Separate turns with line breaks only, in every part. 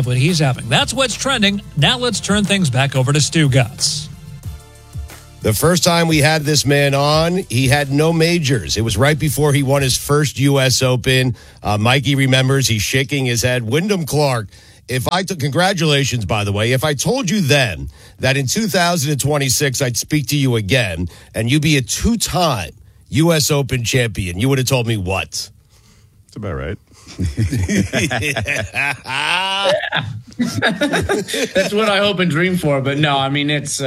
have what he's having. That's what's trending. Now let's turn things back over to Stu Gatz.
The first time we had this man on, he had no majors. It was right before he won his first U.S. Open. Mikey remembers, he's shaking his head. Wyndham Clark, congratulations, by the way. If I told you then that in 2026 I'd speak to you again and you'd be a two-time U.S. Open champion, you would have told me what?
That's about right.
That's what I hope and dream for. But no, I mean, it's...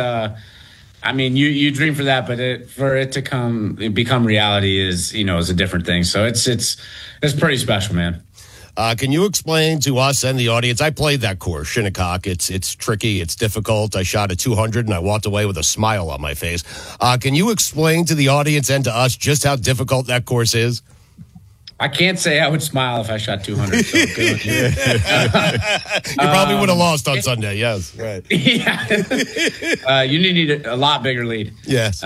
you dream for that, but for it to become reality is a different thing. So it's pretty special, man.
Can you explain to us and the audience? I played that course, Shinnecock. It's tricky. It's difficult. I shot a 200 and I walked away with a smile on my face. Can you explain to the audience and to us just how difficult that course is?
I can't say I would smile if I shot 200. So good.
You probably would have lost on Sunday. Yes, right.
Yeah. You need a lot bigger lead.
Yes.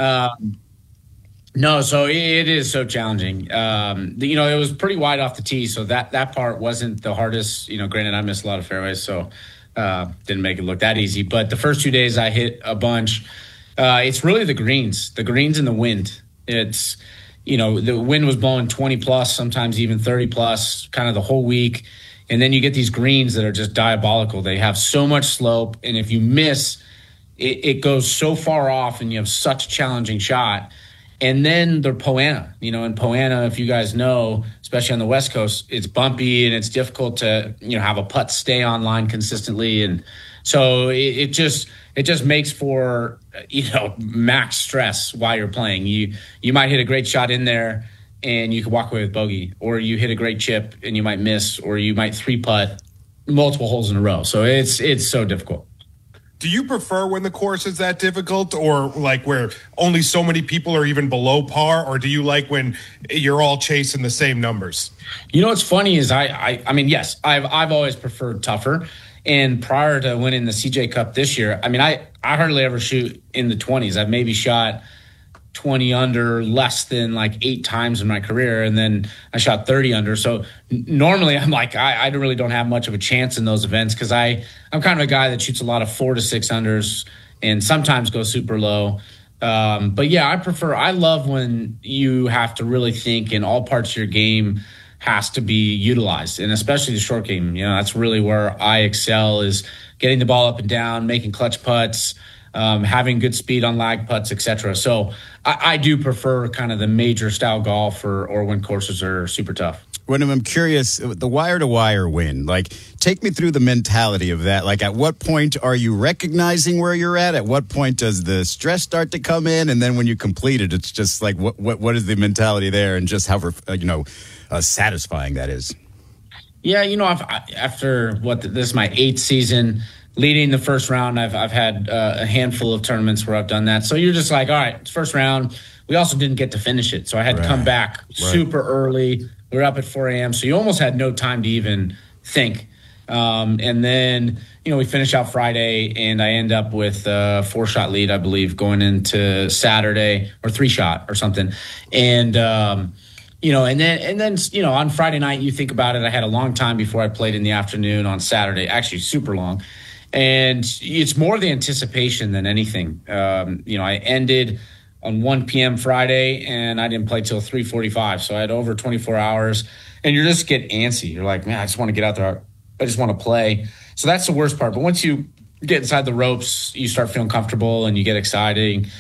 No, so it is so challenging. It was pretty wide off the tee, so that part wasn't the hardest. Granted, I missed a lot of fairways, so didn't make it look that easy. But the first 2 days, I hit a bunch. It's really the greens and the wind. It's the wind was blowing 20 plus, sometimes even 30 plus, kind of the whole week. And then you get these greens that are just diabolical. They have so much slope, and if you miss, it goes so far off, and you have such a challenging shot. And then they're Poa annua. In Poa annua, if you guys know, especially on the West Coast, it's bumpy and it's difficult to, have a putt stay on line consistently. And so it just makes for, max stress while you're playing. You might hit a great shot in there and you can walk away with bogey, or you hit a great chip and you might miss, or you might three putt multiple holes in a row. So it's so difficult.
Do you prefer when the course is that difficult, or like where only so many people are even below par, or do you like when you're all chasing the same numbers?
What's funny is I mean, yes, I've always preferred tougher. And prior to winning the CJ Cup this year, I mean, I hardly ever shoot in the 20s. I've maybe shot 20 under less than like 8 times in my career, and then I shot 30 under. So normally I'm like, I really don't have much of a chance in those events, because I'm kind of a guy that shoots a lot of 4 to 6 unders and sometimes goes super low. But yeah, I love when you have to really think, and all parts of your game has to be utilized, and especially the short game. That's really where I excel, is getting the ball up and down, making clutch putts, having good speed on lag putts, etc. So I do prefer kind of the major style golf, or when courses are super tough.
Wyndham, I'm curious, the wire-to-wire win, like, take me through the mentality of that. Like, at what point are you recognizing where you're at? At what point does the stress start to come in? And then when you complete it, it's just like, what is the mentality there, and just how, satisfying that is?
Yeah, after this is my 8th season, leading the first round, I've had a handful of tournaments where I've done that. So you're just like, all right, it's first round. We also didn't get to finish it, so I had to come back super early. We were up at 4 a.m., so you almost had no time to even think. And then, we finish out Friday, and I end up with a 4-shot lead, I believe, going into Saturday, or 3-shot or something. And, and then on Friday night, you think about it. I had a long time before I played in the afternoon on Saturday, actually super long. And it's more the anticipation than anything. I ended on 1 p.m. Friday, and I didn't play till 3:45. So I had over 24 hours, and you just get antsy. You're like, man, I just want to get out there. I just want to play. So that's the worst part. But once you get inside the ropes, you start feeling comfortable and you get excited.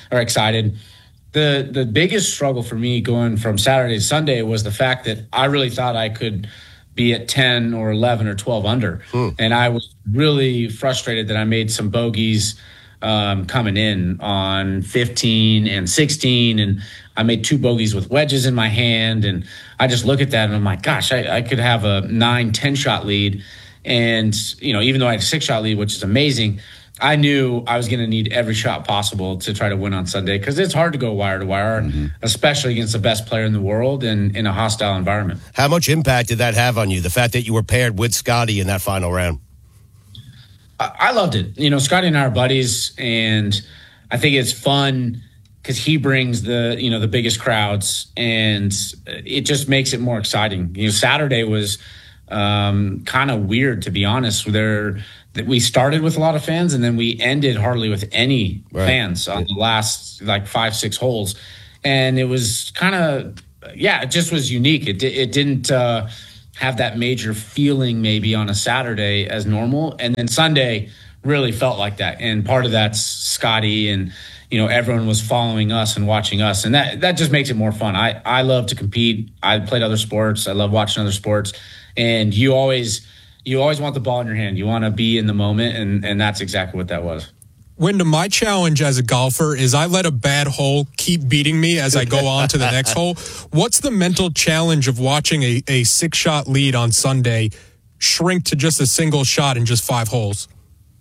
The biggest struggle for me going from Saturday to Sunday was the fact that I really thought I could be at 10 or 11 or 12 under. And I was really frustrated that I made some bogeys coming in on 15 and 16, and I made 2 bogeys with wedges in my hand, and I just look at that and I'm like, gosh, I could have a 9-10 shot lead, and even though I had a 6-shot lead, which is amazing, I knew I was going to need every shot possible to try to win on Sunday, because it's hard to go wire to wire, especially against the best player in the world and in a hostile environment.
How much impact did that have on you, the fact that you were paired with Scotty in that final round?
I loved it. Scotty and I are buddies, and I think it's fun because he brings the biggest crowds, and it just makes it more exciting. Saturday was kind of weird, to be honest. We started with a lot of fans, and then we ended hardly with any fans on the last like 5-6 holes. And it was kind of, it just was unique. It didn't have that major feeling maybe on a Saturday as normal. And then Sunday really felt like that. And part of that's Scotty, and, everyone was following us and watching us. And that just makes it more fun. I love to compete. I played other sports. I love watching other sports. And you always want the ball in your hand. You want to be in the moment, and that's exactly what that was.
Wyndham, my challenge as a golfer is I let a bad hole keep beating me as I go on to the next hole. What's the mental challenge of watching a 6-shot lead on Sunday shrink to just a single shot in just 5 holes?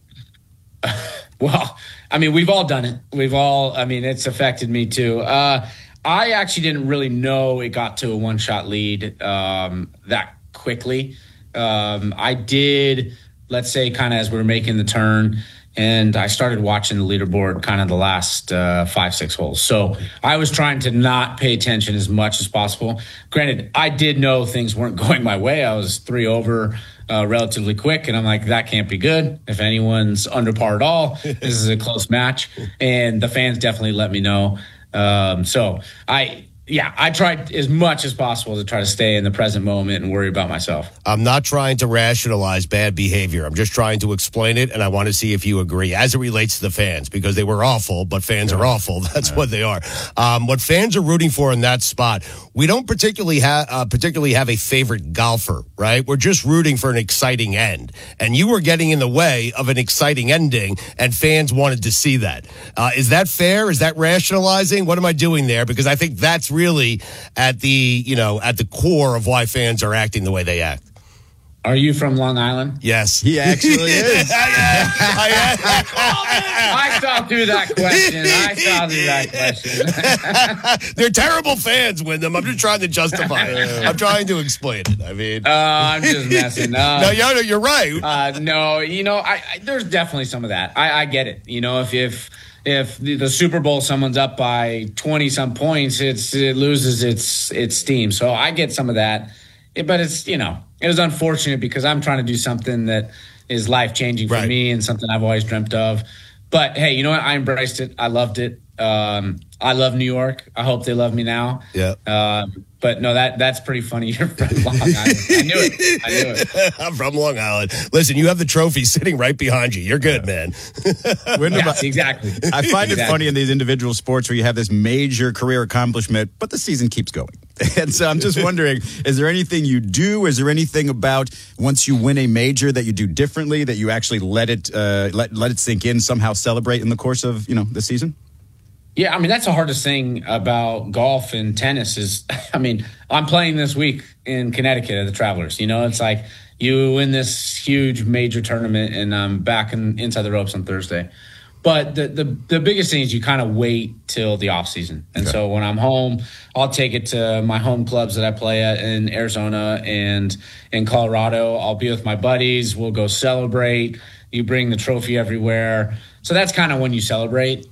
Well, I mean, we've all done it. It's affected me too. I actually didn't really know it got to a 1-shot lead that quickly. I did, let's say, kind of as we were making the turn, and I started watching the leaderboard kind of the last 5-6 holes. So I was trying to not pay attention as much as possible. Granted, I did know things weren't going my way. I was 3 over relatively quick, and I'm like, that can't be good. If anyone's under par at all, this is a close match. And the fans definitely let me know. So I tried as much as possible to try to stay in the present moment and worry about myself.
I'm not trying to rationalize bad behavior. I'm just trying to explain it, and I want to see if you agree as it relates to the fans, because they were awful, but fans are awful. That's what they are. What fans are rooting for in that spot, we don't particularly have a favorite golfer, right? We're just rooting for an exciting end. And you were getting in the way of an exciting ending, and fans wanted to see that. Is that fair? Is that rationalizing? What am I doing there? Because I think that's really at the core of why fans are acting the way they act.
Are you from Long Island?
Yes.
He actually is.
I saw through that question.
They're terrible fans, Wyndham. I'm just trying to justify it. I'm trying to explain it. I mean,
I'm just messing up.
No, you're right.
No, there's definitely some of that. I get it. If the Super Bowl, someone's up by 20 some points, it loses its steam. So I get some of that, but it's, it was unfortunate because I'm trying to do something that is life changing for me and something I've always dreamt of. But hey, you know what? I embraced it. I loved it. I love New York. I hope they love me now.
Yeah.
But no, that's pretty funny. You're from Long Island. I knew it.
I'm from Long Island. Listen, you have the trophy sitting right behind you. You're good, man.
Yes, exactly.
I find it funny in these individual sports where you have this major career accomplishment, but the season keeps going. And so I'm just wondering, is there anything you do? Is there anything about once you win a major that you do differently, that you actually let it sink in, somehow celebrate in the course of, the season?
Yeah, that's the hardest thing about golf and tennis is, I'm playing this week in Connecticut at the Travelers. It's like you win this huge major tournament and I'm back inside the ropes on Thursday. But the biggest thing is you kind of wait till the off season. And so when I'm home, I'll take it to my home clubs that I play at in Arizona and in Colorado. I'll be with my buddies. We'll go celebrate. You bring the trophy everywhere. So that's kind of when you celebrate.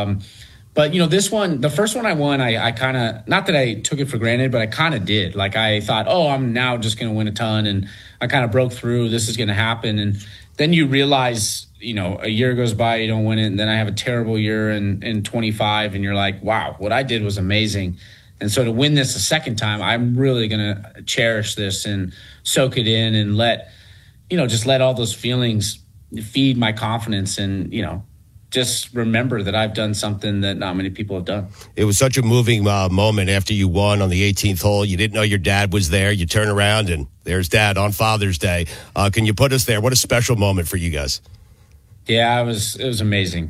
But, this one, the first one I won, I kind of, not that I took it for granted, but I kind of did. Like I thought, I'm now just going to win a ton. And I kind of broke through. This is going to happen. And then you realize, a year goes by, you don't win it. And then I have a terrible year in 25. And you're like, wow, what I did was amazing. And so to win this a second time, I'm really going to cherish this and soak it in and let all those feelings feed my confidence and, just remember that I've done something that not many people have done.
It was such a moving moment after you won on the 18th hole. You didn't know your dad was there. You turn around and there's Dad on Father's Day. Can you put us there? What a special moment for you guys.
Yeah, it was amazing.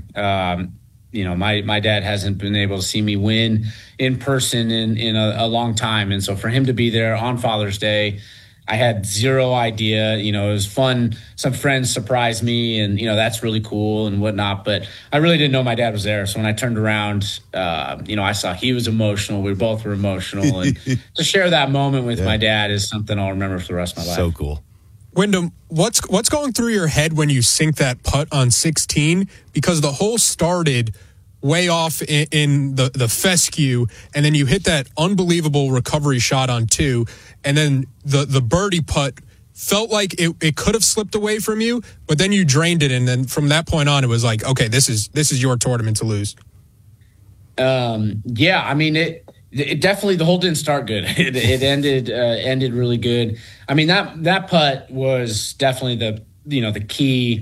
My dad hasn't been able to see me win in person in a long time. And so for him to be there on Father's Day, I had zero idea. It was fun. Some friends surprised me and, that's really cool and whatnot. But I really didn't know my dad was there. So when I turned around, I saw he was emotional. We both were emotional. And to share that moment with my dad is something I'll remember for the rest of my life.
So cool.
Wyndham, what's going through your head when you sink that putt on 16? Because the hole started way off in the fescue, and then you hit that unbelievable recovery shot on 2, and then the birdie putt felt like it could have slipped away from you, but then you drained it, and then from that point on, it was like, okay, this is your tournament to lose.
Yeah, I mean it definitely, the hole didn't start good. It ended really good. I mean that putt was definitely the key